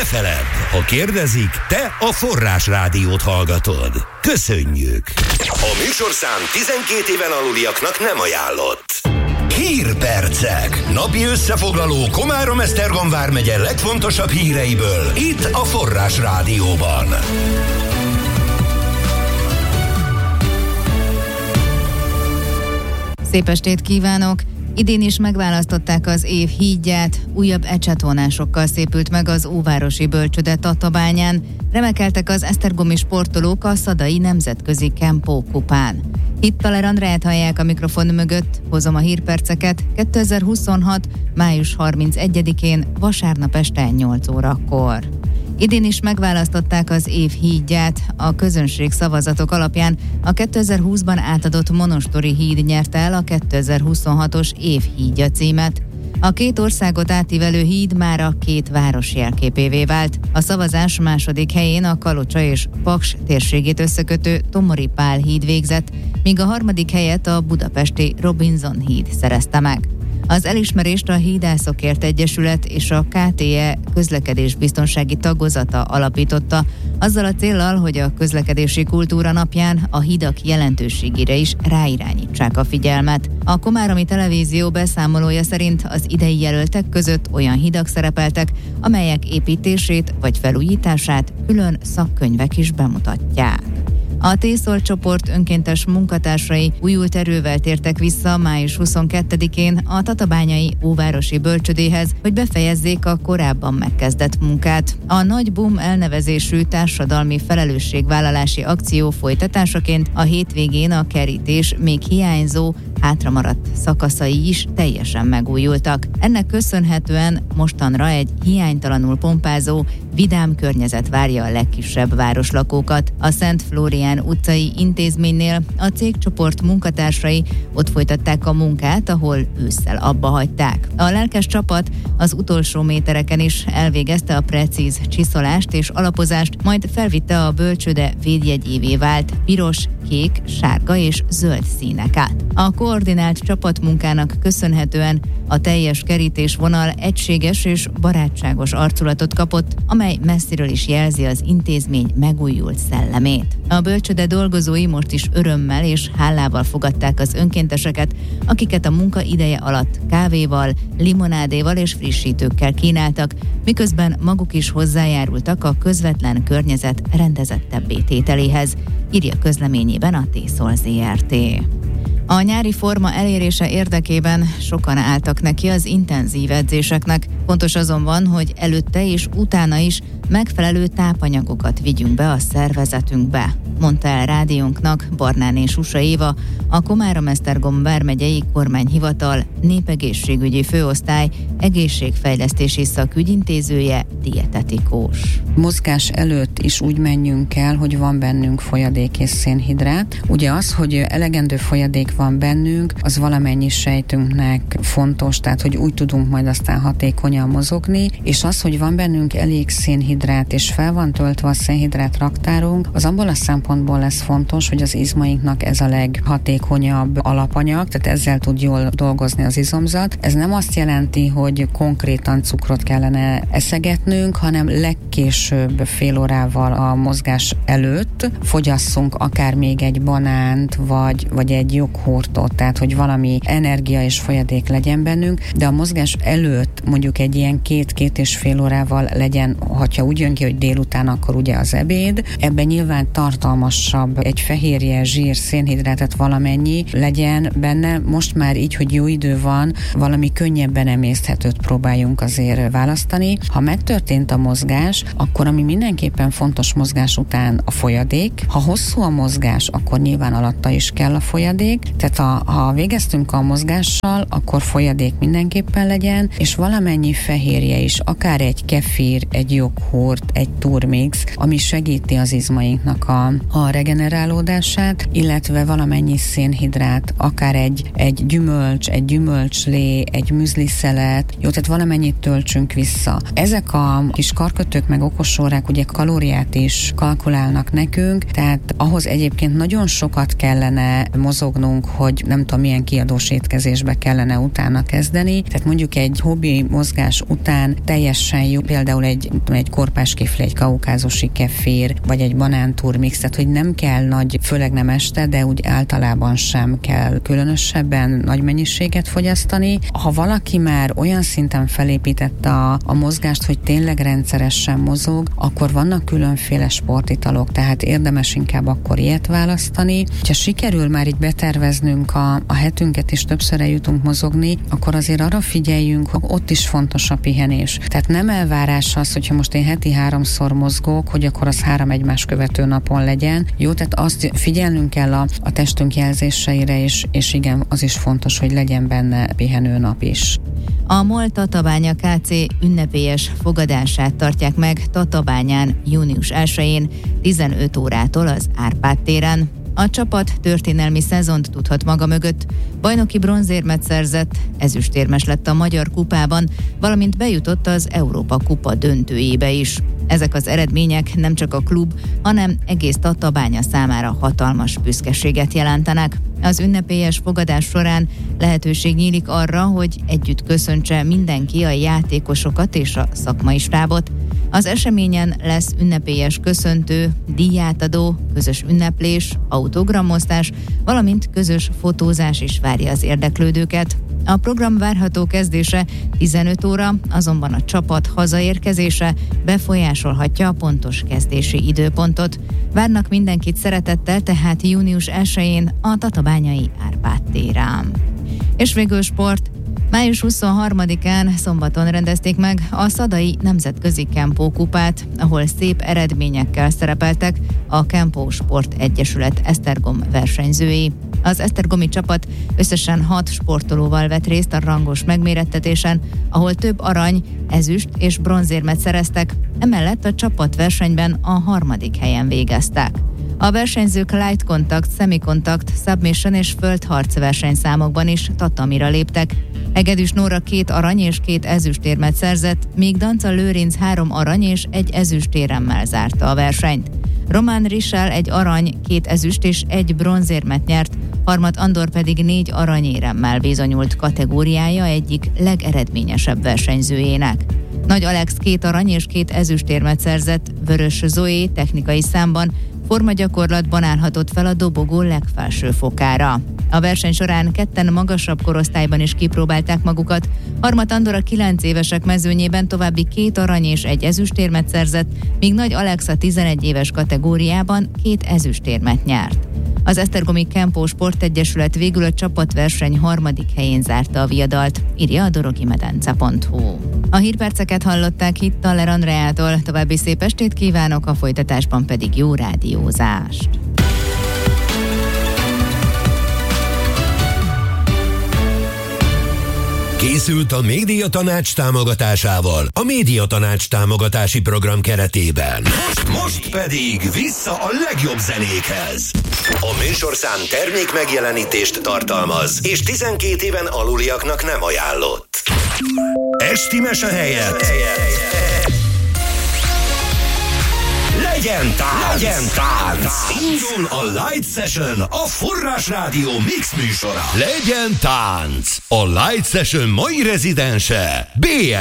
ne feledd, ha kérdezik, te a Forrás Rádiót hallgatod. Köszönjük! A műsorszám 12 éven aluliaknak nem ajánlott. Hírpercek. Napi összefoglaló Komárom-Esztergom vármegye legfontosabb híreiből itt a Forrás Rádióban. Szép estét kívánok! Idén is megválasztották az év hídját, újabb ecsetvonásokkal szépült meg az óvárosi bölcsőde Tatabányán, remekeltek az esztergomi sportolók a Szadai Nemzetközi Kempó kupán. Hittaler Andrát hallják a mikrofon mögött, hozom a hírperceket 2026. május 31-én, vasárnap este 8 órakor. Idén is megválasztották az év hídját, a közönség szavazatok alapján a 2020-ban átadott Monostori híd nyerte el a 2026-os év hídja címet. A két országot átívelő híd már a két város jelképévé vált. A szavazás második helyén a Kalocsa és Paks térségét összekötő Tomori Pál híd végzett, míg a harmadik helyet a budapesti Robinson híd szerezte meg. Az elismerést a Hídászokért Egyesület és a KTE közlekedésbiztonsági tagozata alapította, azzal a céllal, hogy a közlekedési kultúra napján a hidak jelentőségére is ráirányítsák a figyelmet. A Komáromi Televízió beszámolója szerint az idei jelöltek között olyan hidak szerepeltek, amelyek építését vagy felújítását külön szakkönyvek is bemutatják. A Tészol csoport önkéntes munkatársai újult erővel tértek vissza május 22-én a tatabányai óvárosi bölcsődéhez, hogy befejezzék a korábban megkezdett munkát. A Nagy Boom elnevezésű társadalmi felelősségvállalási akció folytatásaként a hétvégén a kerítés még hiányzó, hátramaradt szakaszai is teljesen megújultak. Ennek köszönhetően mostanra egy hiánytalanul pompázó, vidám környezet várja a legkisebb városlakókat. A Szent Flórián utcai intézménynél a cégcsoport munkatársai ott folytatták a munkát, ahol ősszel abba hagyták. A lelkes csapat az utolsó métereken is elvégezte a precíz csiszolást és alapozást, majd felvitte a bölcsőde védjegyévé vált piros, kék, sárga és zöld színek át. A koordinált csapatmunkának köszönhetően a teljes kerítésvonal egységes és barátságos arculatot kapott, amely messziről is jelzi az intézmény megújult szellemét. A bölcsőde dolgozói most is örömmel és hálával fogadták az önkénteseket, akiket a munka ideje alatt kávéval, limonádéval és frissítőkkel kínáltak, miközben maguk is hozzájárultak a közvetlen környezet rendezettebbé tételéhez, írja közleményében a Tészol Zrt. A nyári forma elérése érdekében sokan álltak neki az intenzív edzéseknek. Fontos azonban, hogy előtte és utána is megfelelő tápanyagokat vigyünk be a szervezetünkbe, mondta el rádiónknak Barnáné Susa Éva, a Komárom-Esztergom vármegyei kormányhivatal népegészségügyi főosztály egészségfejlesztési szakügyintézője, dietetikus. Mozgás előtt is úgy menjünk el, hogy van bennünk folyadék és szénhidrát. Ugye az, hogy elegendő folyadék van bennünk, az valamennyi sejtünknek fontos, tehát hogy úgy tudunk majd aztán hatékonyan mozogni, és az, hogy van bennünk elég szénhidrát, és fel van töltve a szénhidrát raktárunk, az abból a szempontból lesz fontos, hogy az izmainknak ez a leghatékonyabb alapanyag, tehát ezzel tud jól dolgozni az izomzat. Ez nem azt jelenti, hogy konkrétan cukrot kellene eszegetnünk, hanem legkésőbb fél órával a mozgás előtt fogyasszunk akár még egy banánt, vagy egy joghurtot, tehát hogy valami energia és folyadék legyen bennünk, de a mozgás előtt mondjuk egy ilyen két és fél órával legyen, ha úgy jön ki, hogy délután, akkor ugye az ebéd. Ebben nyilván tartalmasabb egy fehérje, zsír, szénhidrátot valamennyi legyen benne. Most már így, hogy jó idő van, valami könnyebben emészthetőt próbáljunk azért választani. Ha megtörtént a mozgás, akkor ami mindenképpen fontos mozgás után a folyadék. Ha hosszú a mozgás, akkor nyilván alatta is kell a folyadék. Tehát ha végeztünk a mozgással, akkor folyadék mindenképpen legyen, és valamennyi fehérje is, akár egy kefir, egy joghurt, egy turmix, ami segíti az izmainknak a regenerálódását, illetve valamennyi szénhidrát, akár egy gyümölcs, egy gyümölcslé, egy müzliszelet, jó, tehát valamennyit töltsünk vissza. Ezek a kis karkötők meg okosórák ugye kalóriát is kalkulálnak nekünk, tehát ahhoz egyébként nagyon sokat kellene mozognunk, hogy nem tudom milyen kiadós étkezésbe kellene utána kezdeni, tehát mondjuk egy hobbi esti mozgás után teljesen jó, például egy korpáskifli, egy kaukázusi kefir, vagy egy banántúrmix, tehát hogy nem kell nagy, főleg nem este, de úgy általában sem kell különösebben nagy mennyiséget fogyasztani. Ha valaki már olyan szinten felépítette a mozgást, hogy tényleg rendszeresen mozog, akkor vannak különféle sportitalok, tehát érdemes inkább akkor ilyet választani. Ha sikerül már így beterveznünk a hetünket, és többször eljutunk mozogni, akkor azért arra figyeljünk, hogy ott is fontos a pihenés. Tehát nem elvárás az, hogyha most én heti 3-szor mozgok, hogy akkor az 3 egymás követő napon legyen. Jó, tehát azt figyelnünk kell a testünk jelzéseire, és igen, az is fontos, hogy legyen benne pihenőnap is. A MOL Tatabánya Kc. Ünnepélyes fogadását tartják meg Tatabányán június 1-én 15 órától az Árpád téren. A csapat történelmi szezont tudhat maga mögött, bajnoki bronzérmet szerzett, ezüstérmes lett a Magyar Kupában, valamint bejutott az Európa Kupa döntőjébe is. Ezek az eredmények nem csak a klub, hanem egész Tatabánya számára hatalmas büszkeséget jelentenek. Az ünnepélyes fogadás során lehetőség nyílik arra, hogy együtt köszöntse mindenki a játékosokat és a szakmai stábot. Az eseményen lesz ünnepélyes köszöntő, díjátadó, közös ünneplés, autogramosztás, valamint közös fotózás is várja az érdeklődőket. A program várható kezdése 15 óra, azonban a csapat hazaérkezése befolyásolhatja a pontos kezdési időpontot. Várnak mindenkit szeretettel, tehát június 1-én a tatabányai Árpád téren. És végül sport. Május 23-án szombaton rendezték meg a Szadai Nemzetközi Kempó kupát, ahol szép eredményekkel szerepeltek a Kempó Sport Egyesület esztergom versenyzői. Az esztergomi csapat összesen 6 sportolóval vett részt a rangos megmérettetésen, ahol több arany, ezüst és bronzérmet szereztek, emellett a csapatversenyben a 3. helyen végeztek. A versenyzők light contact, semi-contact, submission és földharc versenyszámokban is tatamira léptek. Hegedűs Nóra 2 arany és 2 ezüstérmet szerzett, míg Danca Lőrinc 3 arany és 1 ezüstéremmel zárta a versenyt. Román Risel 1 arany, 2 ezüst és 1 bronzérmet nyert, Harmat Andor pedig 4 aranyéremmel bizonyult kategóriája egyik legeredményesebb versenyzőjének. Nagy Alex 2 arany és 2 ezüstérmet szerzett, Vörös Zoé technikai számban formagyakorlatban állhatott fel a dobogó legfelső fokára. A verseny során ketten magasabb korosztályban is kipróbálták magukat. Harmat Andor a 9 évesek mezőnyében további 2 arany és 1 ezüstérmet szerzett, míg Nagy Alex a 11 éves kategóriában 2 ezüstérmet nyert. Az esztergomi Kempó Sport Egyesület végül a csapatverseny 3. helyén zárta a viadalt, írja a dorogimedence.hu. A hírperceket hallották itt Taller Andreától, további szép estét kívánok, a folytatásban pedig jó rádiózást. Készült a Médiatanács támogatásával a Médiatanács támogatási program keretében. Most pedig vissza a legjobb zenékhez. A műsorszám termék megjelenítést tartalmaz, és 12 éven aluliaknak nem ajánlott. Esti mese helyett legyen tánc! Indul a Light Session, a Forrás Rádió mix műsora. Legyen tánc! A Light Session mai rezidense BL